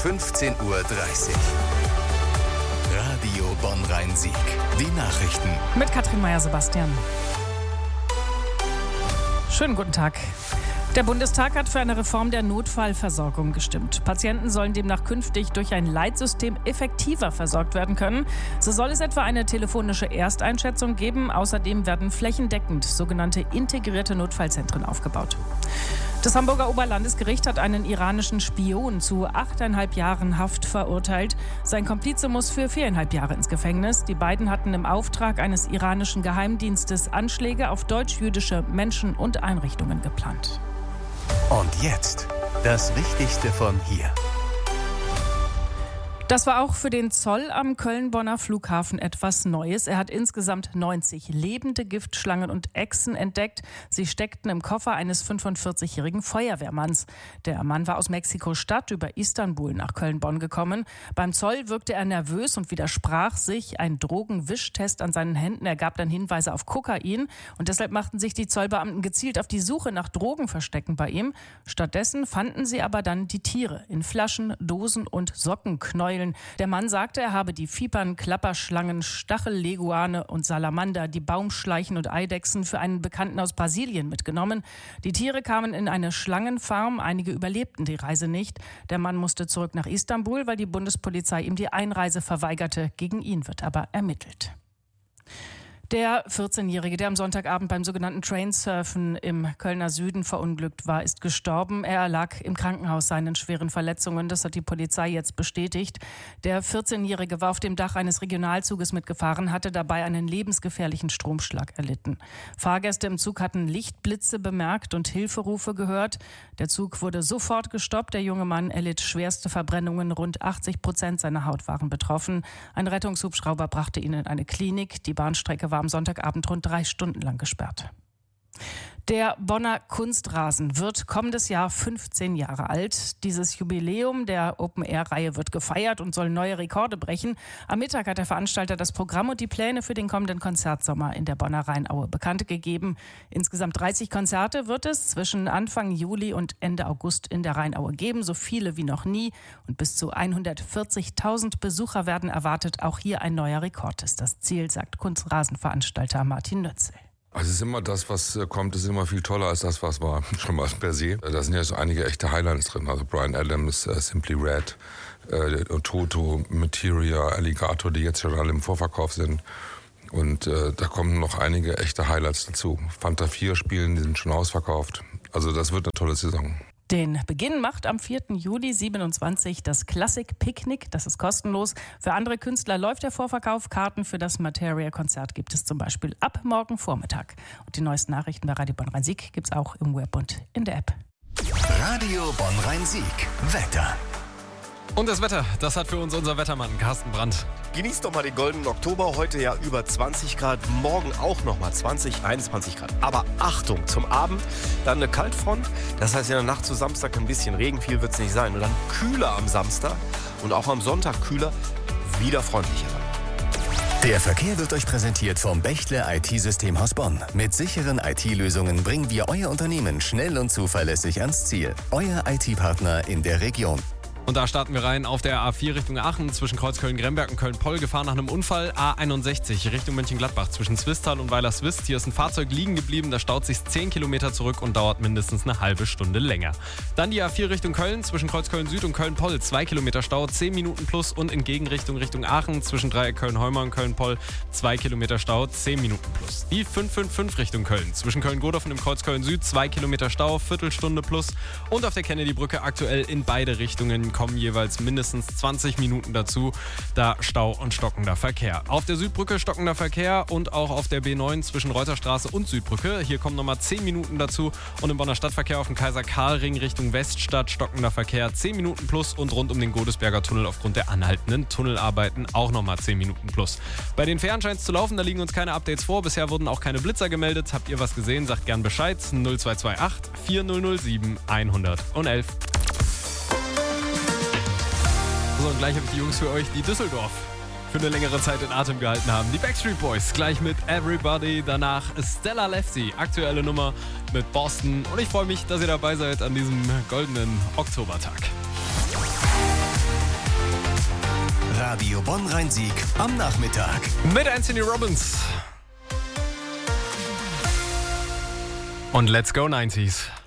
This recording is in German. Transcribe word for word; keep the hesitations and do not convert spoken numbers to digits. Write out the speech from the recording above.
fünfzehn Uhr dreißig. Radio Bonn-Rhein-Sieg. Die Nachrichten. Mit Katrin Meyer-Sebastian. Schönen guten Tag. Der Bundestag hat für eine Reform der Notfallversorgung gestimmt. Patienten sollen demnach künftig durch ein Leitsystem effektiver versorgt werden können. So soll es etwa eine telefonische Ersteinschätzung geben. Außerdem werden flächendeckend sogenannte integrierte Notfallzentren aufgebaut. Das Hamburger Oberlandesgericht hat einen iranischen Spion zu achteinhalb Jahren Haft verurteilt. Sein Komplize muss für viereinhalb Jahre ins Gefängnis. Die beiden hatten im Auftrag eines iranischen Geheimdienstes Anschläge auf deutsch-jüdische Menschen und Einrichtungen geplant. Und jetzt das Wichtigste von hier. Das war auch für den Zoll am Köln-Bonner Flughafen etwas Neues. Er hat insgesamt neunzig lebende Giftschlangen und Echsen entdeckt. Sie steckten im Koffer eines fünfundvierzigjährigen Feuerwehrmanns. Der Mann war aus Mexiko-Stadt über Istanbul nach Köln-Bonn gekommen. Beim Zoll wirkte er nervös und widersprach sich. Ein Drogenwischtest an seinen Händen ergab dann Hinweise auf Kokain. Und deshalb machten sich die Zollbeamten gezielt auf die Suche nach Drogenverstecken bei ihm. Stattdessen fanden sie aber dann die Tiere in Flaschen, Dosen und Sockenknäueln. Der Mann sagte, er habe die Vipern, Klapperschlangen, Stachelleguane und Salamander, die Baumschleichen und Eidechsen für einen Bekannten aus Brasilien mitgenommen. Die Tiere kamen in eine Schlangenfarm, einige überlebten die Reise nicht. Der Mann musste zurück nach Istanbul, weil die Bundespolizei ihm die Einreise verweigerte. Gegen ihn wird aber ermittelt. Der vierzehnjährige, der am Sonntagabend beim sogenannten Trainsurfen im Kölner Süden verunglückt war, ist gestorben. Er lag im Krankenhaus seinen schweren Verletzungen. Das hat die Polizei jetzt bestätigt. Der vierzehnjährige war auf dem Dach eines Regionalzuges mitgefahren, hatte dabei einen lebensgefährlichen Stromschlag erlitten. Fahrgäste im Zug hatten Lichtblitze bemerkt und Hilferufe gehört. Der Zug wurde sofort gestoppt. Der junge Mann erlitt schwerste Verbrennungen. Rund achtzig Prozent seiner Haut waren betroffen. Ein Rettungshubschrauber brachte ihn in eine Klinik. Die Bahnstrecke war am Sonntagabend rund drei Stunden lang gesperrt. Der Bonner Kunstrasen wird kommendes Jahr fünfzehn Jahre alt. Dieses Jubiläum der Open-Air-Reihe wird gefeiert und soll neue Rekorde brechen. Am Mittag hat der Veranstalter das Programm und die Pläne für den kommenden Konzertsommer in der Bonner Rheinaue bekannt gegeben. Insgesamt dreißig Konzerte wird es zwischen Anfang Juli und Ende August in der Rheinaue geben, so viele wie noch nie. Und bis zu hundertvierzigtausend Besucher werden erwartet. Auch hier ein neuer Rekord ist das Ziel, sagt Kunstrasenveranstalter Martin Nötzel. Also es ist immer das, was kommt, ist immer viel toller als das, was war, schon mal per se. Da sind ja so einige echte Highlights drin, also Bryan Adams, uh, Simply Red, uh, Toto, Materia, Alligator, die jetzt schon alle im Vorverkauf sind. Und uh, da kommen noch einige echte Highlights dazu. Fanta vier spielen, die sind schon ausverkauft. Also das wird eine tolle Saison. Den Beginn macht am vierten Juli siebenundzwanzig das Classic Picnic. Das ist kostenlos. Für andere Künstler läuft der Vorverkauf. Karten für das Materia-Konzert gibt es zum Beispiel ab morgen Vormittag. Und die neuesten Nachrichten bei Radio Bonn-Rhein-Sieg gibt es auch im Web und in der App. Radio Bonn-Rhein-Sieg. Wetter. Und das Wetter, das hat für uns unser Wettermann Carsten Brandt. Genießt doch mal den goldenen Oktober. Heute ja über zwanzig Grad, morgen auch nochmal zwanzig, einundzwanzig Grad. Aber Achtung, zum Abend dann eine Kaltfront. Das heißt, in der Nacht zu Samstag ein bisschen Regen, viel wird es nicht sein. Und dann kühler am Samstag und auch am Sonntag kühler, wieder freundlicher. Der Verkehr wird euch präsentiert vom Bechtle I T-Systemhaus Bonn. Mit sicheren I T-Lösungen bringen wir euer Unternehmen schnell und zuverlässig ans Ziel. Euer I T-Partner in der Region. Und da starten wir rein auf der A vier Richtung Aachen, zwischen Kreuzköln-Gremberg und Köln-Poll, gefahren nach einem Unfall. A einundsechzig Richtung Mönchengladbach, zwischen Zwistal und Weiler-Swist. Hier ist ein Fahrzeug liegen geblieben, da staut sich zehn Kilometer zurück und dauert mindestens eine halbe Stunde länger. Dann die A vier Richtung Köln, zwischen Kreuzköln-Süd und Köln-Poll, zwei Kilometer Stau, zehn Minuten plus. Und in Gegenrichtung Richtung Aachen, zwischen Dreieck Köln-Heumer und Köln-Poll, zwei Kilometer Stau, zehn Minuten plus. Die fünf fünf fünf Richtung Köln, zwischen Köln-Godorf und dem Kreuz Köln-Süd, zwei Kilometer Stau, Viertelstunde plus. Und auf der Kennedy-Brücke aktuell in beide Richtungen kommen jeweils mindestens mindestens zwanzig Minuten dazu. Da Stau und stockender Verkehr. Auf der Südbrücke stockender Verkehr und auch auf der B neun zwischen Reuterstraße und Südbrücke. Hier kommen nochmal zehn Minuten dazu. Und im Bonner Stadtverkehr auf dem Kaiser-Karl-Ring Richtung Weststadt stockender Verkehr zehn Minuten plus. Und rund um den Godesberger Tunnel aufgrund der anhaltenden Tunnelarbeiten auch nochmal zehn Minuten plus. Bei den Fähren scheint es zu laufen. Da liegen uns keine Updates vor. Bisher wurden auch keine Blitzer gemeldet. Habt ihr was gesehen? Sagt gern Bescheid. null zwei zwei acht vier null null sieben eins null eins. So, und gleich habe ich die Jungs für euch, die Düsseldorf für eine längere Zeit in Atem gehalten haben. Die Backstreet Boys, gleich mit Everybody, danach Stella Lefty, aktuelle Nummer mit Boston. Und ich freue mich, dass ihr dabei seid an diesem goldenen Oktobertag. Radio Bonn-Rhein-Sieg am Nachmittag. Mit Anthony Robbins. Und Let's Go neunziger.